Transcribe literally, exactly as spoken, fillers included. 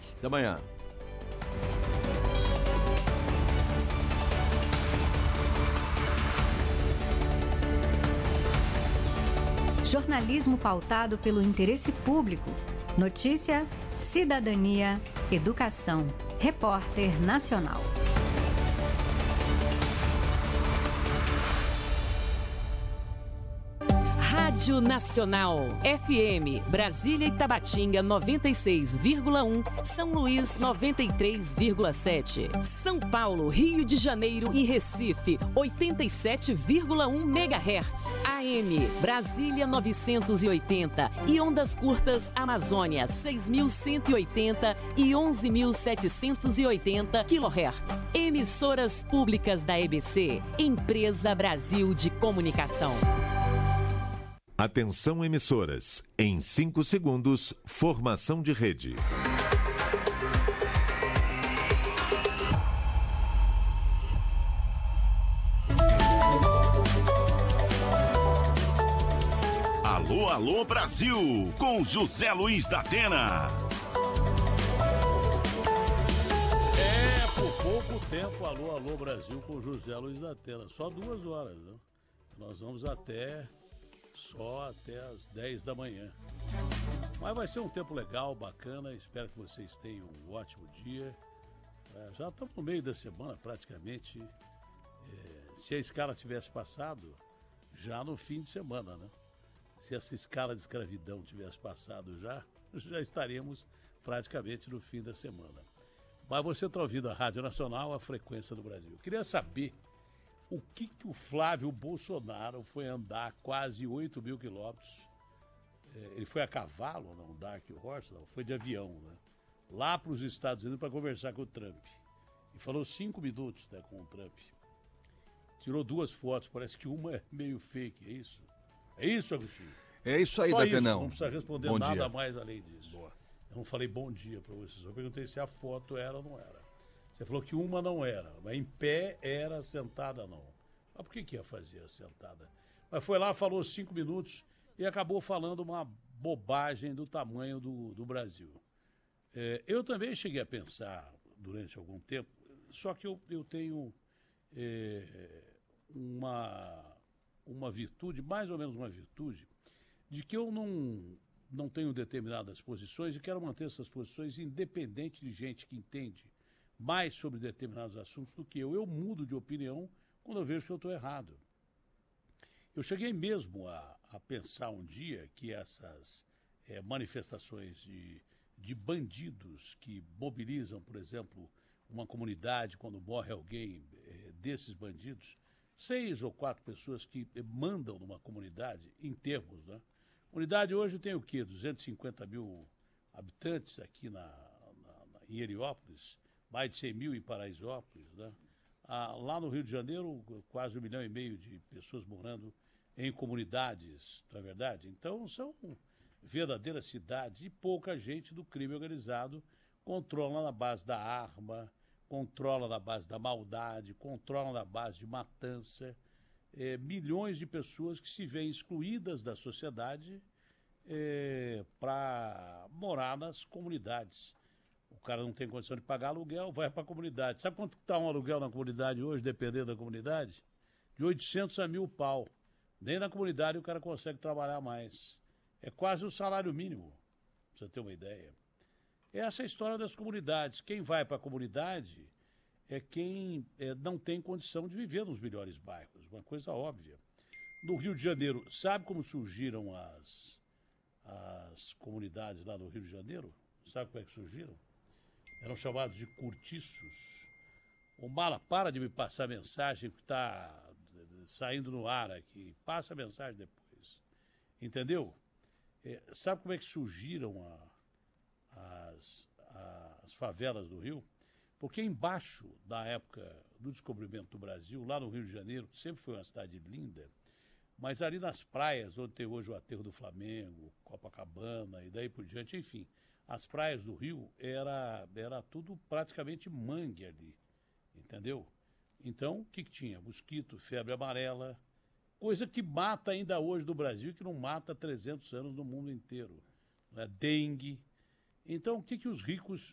gente. Até amanhã. Jornalismo pautado pelo interesse público. Notícia, cidadania, educação. Repórter Nacional. Rádio Nacional, F M, Brasília e Tabatinga noventa e seis vírgula um, São Luís noventa e três vírgula sete, São Paulo, Rio de Janeiro e Recife oitenta e sete vírgula um megahertz, A M, Brasília novecentos e oitenta e ondas curtas Amazônia seis mil cento e oitenta e onze mil setecentos e oitenta quilohertz. Emissoras públicas da E B C, Empresa Brasil de Comunicação. Atenção emissoras, em cinco segundos, formação de rede. Alô, alô Brasil, com José Luiz da Atena. É, por pouco tempo, alô, alô Brasil com José Luiz da Atena. Só duas horas, né? Nós vamos até... só até as dez da manhã. Mas vai ser um tempo legal, bacana. Espero que vocês tenham um ótimo dia. É, já estamos no meio da semana, praticamente. É, se a escala tivesse passado, já no fim de semana, né? Se essa escala de escravidão tivesse passado já, já estaríamos praticamente no fim da semana. Mas você está ouvindo a Rádio Nacional, a frequência do Brasil. Eu queria saber o que, que o Flávio Bolsonaro foi andar quase oito mil quilômetros. É, ele foi a cavalo, não, Dark Horse, não, foi de avião, né? Lá para os Estados Unidos para conversar com o Trump. E falou cinco minutos, né, com o Trump. Tirou duas fotos, parece que uma é meio fake, é isso? É isso, Agostinho? É isso aí, Só Datenão. Não precisa responder Bom nada dia. mais além disso. Boa. Eu não falei bom dia para você, só perguntei se a foto era ou não era. Você falou que uma não era, mas em pé era, sentada não. Mas por que, que ia fazer a sentada? Mas foi lá, falou cinco minutos e acabou falando uma bobagem do tamanho do, do Brasil. É, eu também cheguei a pensar durante algum tempo, só que eu, eu tenho é, uma, uma virtude, mais ou menos uma virtude, de que eu não, não tenho determinadas posições e quero manter essas posições independente de gente que entende mais sobre determinados assuntos do que eu. Eu mudo de opinião quando eu vejo que eu estou errado. Eu cheguei mesmo a, a pensar um dia que essas é, manifestações de, de bandidos que mobilizam, por exemplo, uma comunidade quando morre alguém é, desses bandidos, seis ou quatro pessoas que mandam numa comunidade, em termos, né? A comunidade hoje tem o quê? duzentos e cinquenta mil habitantes aqui na, na, na, em Heliópolis, mais de cem mil em Paraisópolis, né? Ah, lá no Rio de Janeiro, quase um milhão e meio de pessoas morando em comunidades, não é verdade? Então, são verdadeiras cidades e pouca gente do crime organizado controla na base da arma, controla na base da maldade, controla na base de matança. É, milhões de pessoas que se veem excluídas da sociedade é, para morar nas comunidades. O cara não tem condição de pagar aluguel, vai para a comunidade. Sabe quanto está um aluguel na comunidade hoje, dependendo da comunidade? De oitocentos a mil pau. Nem na comunidade o cara consegue trabalhar mais. É quase o salário mínimo, pra você ter uma ideia. Essa é a história das comunidades. Quem vai para a comunidade é quem é, não tem condição de viver nos melhores bairros. Uma coisa óbvia. No Rio de Janeiro, sabe como surgiram as, as comunidades lá no Rio de Janeiro? Sabe como é que surgiram? Eram chamados de cortiços. O Mala, para de me passar mensagem que está saindo no ar aqui. Passa a mensagem depois. Entendeu? É, sabe como é que surgiram a, as, as favelas do Rio? Porque embaixo da época do descobrimento do Brasil, lá no Rio de Janeiro, que sempre foi uma cidade linda, mas ali nas praias, onde tem hoje o Aterro do Flamengo, Copacabana e daí por diante, enfim, as praias do Rio era, era tudo praticamente mangue ali, entendeu? Então, o que, que tinha? Mosquito, febre amarela, coisa que mata ainda hoje no Brasil e que não mata há trezentos anos no mundo inteiro. Né? Dengue. Então, o que, que os ricos